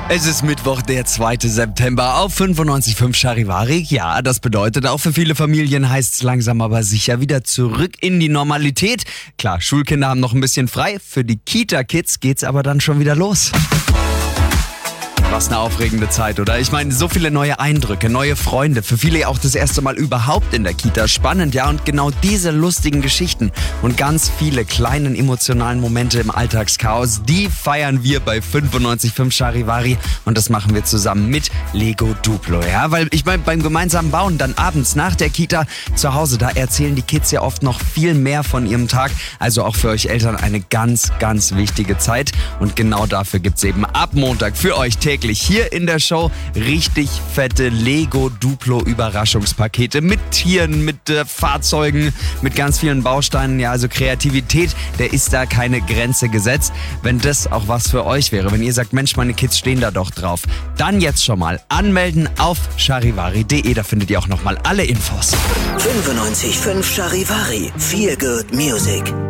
Es ist Mittwoch, der 2. September auf 95.5 Charivari. Ja, das bedeutet, auch für viele Familien heißt es langsam aber sicher wieder zurück in die Normalität. Klar, Schulkinder haben noch ein bisschen frei, für die Kita-Kids geht's aber dann schon wieder los. Was eine aufregende Zeit, oder? Ich meine, so viele neue Eindrücke, neue Freunde, für viele auch das erste Mal überhaupt in der Kita. Spannend, ja, und genau diese lustigen Geschichten und ganz viele kleinen emotionalen Momente im Alltagschaos, die feiern wir bei 95.5 Charivari und das machen wir zusammen mit Lego Duplo, ja? Weil ich meine, beim gemeinsamen Bauen dann abends nach der Kita zu Hause, da erzählen die Kids ja oft noch viel mehr von ihrem Tag. Also auch für euch Eltern eine ganz, ganz wichtige Zeit und genau dafür gibt's eben ab Montag für euch täglich hier in der Show richtig fette Lego Duplo Überraschungspakete mit Tieren, mit Fahrzeugen, mit ganz vielen Bausteinen. Ja, also Kreativität, der ist da keine Grenze gesetzt. Wenn das auch was für euch wäre, wenn ihr sagt, Mensch, meine Kids stehen da doch drauf, dann jetzt schon mal anmelden auf charivari.de. Da findet ihr auch nochmal alle Infos. 95.5 Charivari. Feel good music.